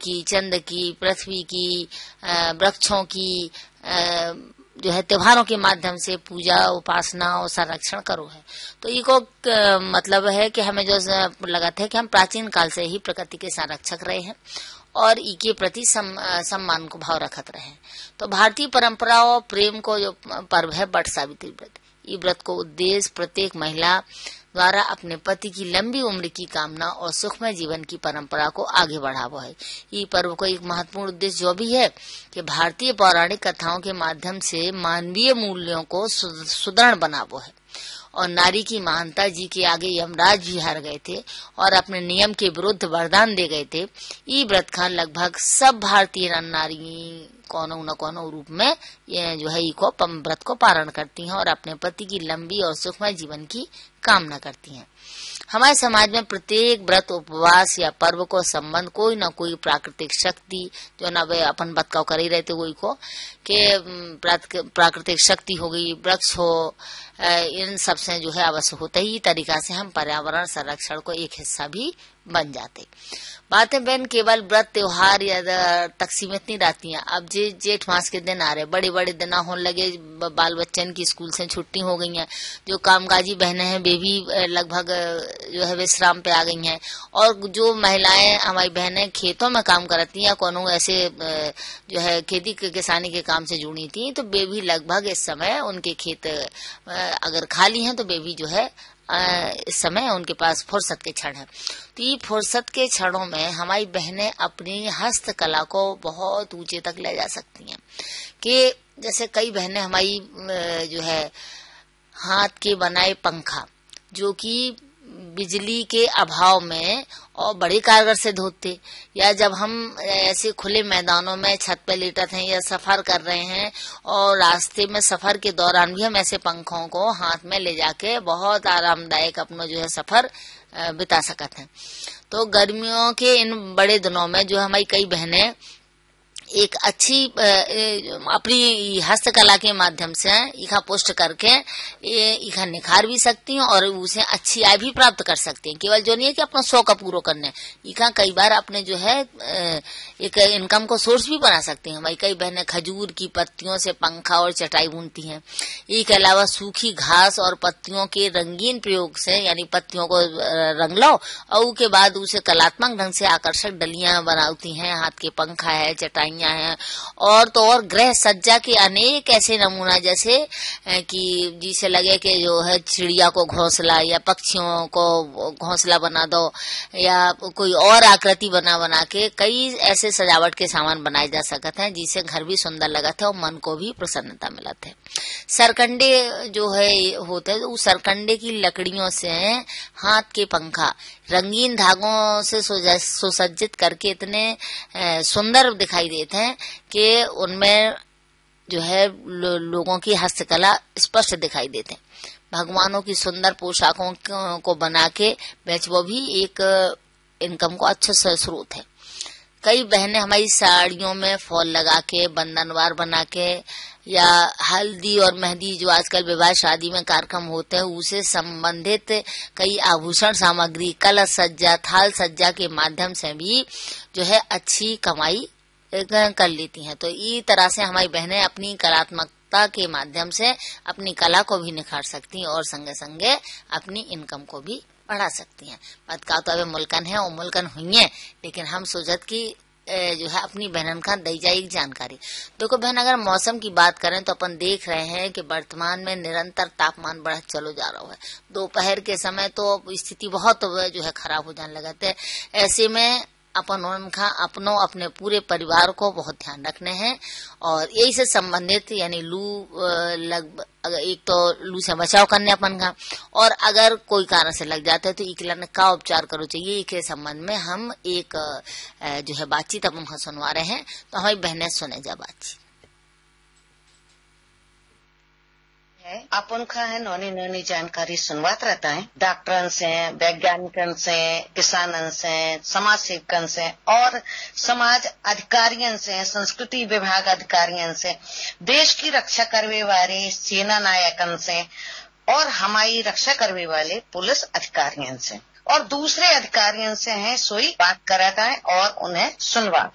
की, चंद्र की, पृथ्वी की, वृक्षों की जो है त्योहारों के माध्यम से पूजा, उपासना और संरक्षण करो है। तो इको मतलब है कि हमें जो लगता है कि हम प्राचीन काल से ही प्रकृति के संरक्षक रहे हैं और इके प्रति सम्मान को भाव रखत रहे हैं। तो भारतीय परंपरा और प्रेम को जो पर्व है वट सावित्री व्रत, ये व्रत को उद्देश्य प्रत्येक महिला द्वारा अपने पति की लंबी उम्र की कामना और सुखमय जीवन की परंपरा को आगे बढ़ावा है। ये पर्व को एक महत्वपूर्ण उद्देश्य जो भी है कि भारतीय पौराणिक कथाओं के माध्यम से मानवीय मूल्यों को सुदृढ़ बनावो है और नारी की महानता जी के आगे यमराज भी हार गए थे और अपने नियम के विरुद्ध वरदान दे गए थे। ये व्रत खान लगभग सब भारतीय नारी कोनो न कोनो रूप में ये जो है इको व्रत को पारण करती हैं और अपने पति की लंबी और सुखमय जीवन की कामना करती हैं। हमारे समाज में प्रत्येक व्रत, उपवास या पर्व को संबंध कोई न कोई प्राकृतिक शक्ति जो न वे अपन बतकाव कर ही रहते वही को के प्राकृतिक शक्ति हो गई, वृक्ष हो, इन सब से जो है अवश्य होता ही तरीका से हम पर्यावरण संरक्षण को एक हिस्सा भी बन जाते। बातें बहन केवल व्रत त्योहार या तक सीमित नहीं रहती हैं। अब जेठ मास के दिन आ रहे, बड़े बड़े दिन होने लगे, बाल बच्चन की स्कूल से छुट्टी हो गई हैं, जो कामकाजी बहनें हैं वे भी लगभग जो है विश्राम पे आ गई हैं और जो महिलाएं हमारी बहनें खेतों में काम करती हैं या कोनो ऐसे जो है खेती किसानी के काम से जुड़ी थी तो वे भी लगभग इस समय उनके खेत अगर खाली हैं तो वे भी जो है इस समय उनके पास फुर्सत के क्षण है। तो ये फुर्सत के क्षणों में हमारी बहनें अपनी हस्तकला को बहुत ऊंचे तक ले जा सकती हैं कि जैसे कई बहनें हमारी जो है हाथ के बनाए पंखा जो कि बिजली के अभाव में और बड़ी कारगर सिद्ध होते, या जब हम ऐसे खुले मैदानों में छत पे लेटत हैं या सफर कर रहे हैं और रास्ते में सफर के दौरान भी हम ऐसे पंखों को हाथ में ले जाके बहुत आरामदायक अपना जो है सफर बिता सकते हैं। तो गर्मियों के इन बड़े दिनों में जो हमारी कई बहनें एक अच्छी अपनी हस्तकला के माध्यम से इखा पोस्ट करके इखा निखार भी सकती हैं और उसे अच्छी आय भी प्राप्त कर सकती हैं। केवल जो नहीं है कि अपना शौक पूरा करने, इखा कई बार अपने जो है एक इनकम को सोर्स भी बना सकती हैं। भाई कई बहनें खजूर की पत्तियों से पंखा और चटाई बुनती हैं। इसके अलावा सूखी घास और पत्तियों के रंगीन प्रयोग से यानी पत्तियों को रंग लो और उसके बाद उसे कलात्मक ढंग से आकर्षक डलियां बनाती हैं। हाथ के पंखा है, चटाई हैं और तो और गृह सज्जा के अनेक ऐसे नमूना जैसे कि जिसे लगे कि जो है चिड़िया को घोंसला या पक्षियों को घोंसला बना दो या कोई और आकृति बना के कई ऐसे सजावट के सामान बनाए जा सकते हैं जिससे घर भी सुंदर लगता है और मन को भी प्रसन्नता मिलती है। सरकंडे जो है होते हैं उस सरकंडे की लकड़ियों से हाथ के पंखा रंगीन धागों से सुसज्जित करके इतने सुंदर दिखाई देते हैं कि उनमें जो है लोगों की हस्तकला स्पष्ट दिखाई देते हैं। भगवानों की सुंदर पोशाकों को बना के बेचवो भी एक इनकम को अच्छा स्रोत है। कई बहनें हमारी साड़ियों में फॉल लगा के, बंधनवार बना के या हल्दी और मेहंदी जो आजकल विवाह शादी में कार्यक्रम होते हैं उसे संबंधित कई आभूषण सामग्री, कलश सज्जा, थाल सज्जा के माध्यम से भी जो है अच्छी कमाई कर लेती हैं। तो इस तरह से हमारी बहनें अपनी कलात्मकता के माध्यम से अपनी कला को भी निखार सकती हैं और संगे संगे अपनी इनकम को भी बढ़ा सकती हैं। बात का तो अभी मुल्कन है और मुल्कन हुई है, लेकिन हम सोचत की जो है अपनी बहनन का दी जाए जानकारी। देखो बहन, अगर मौसम की बात करें तो अपन देख रहे हैं कि वर्तमान में निरंतर तापमान बढ़ चलो जा रहा है। दोपहर के समय तो स्थिति बहुत जो है खराब हो जाने लगा है। ऐसे में अपन उनका अपने पूरे परिवार को बहुत ध्यान रखने हैं और यही से संबंधित यानी लू एक तो लू से बचाव करने अपन का, और अगर कोई कारण से लग जाता है तो इकलन का उपचार करो चाहिए। के संबंध में हम एक जो है बातचीत अपन सुनवा रहे हैं, तो हमारी बहनें सुने जा बातचीत। अपन का है नौनी नौनी जानकारी सुनवात रहता है डॉक्टरन से, वैज्ञानिकन से, किसानन से, समाज सेवकन से और समाज अधिकारियों से, संस्कृति विभाग अधिकारियों से, देश की रक्षा करने वाले सेना नायकन से और हमारी रक्षा करने वाले पुलिस अधिकारियों से और दूसरे अधिकारियों से है सोई बात कराता है और उन्हें सुनवा